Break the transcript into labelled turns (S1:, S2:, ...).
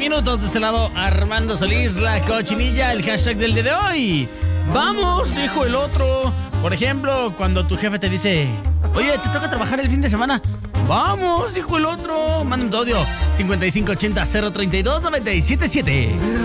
S1: minutos. De este lado, Armando Solís, la cochinilla, el hashtag del día de hoy. Vamos, dijo el otro. Por ejemplo, cuando tu jefe te dice, oye, te toca trabajar el fin de semana. Vamos, dijo el otro. Manda un audio 5580-032-977.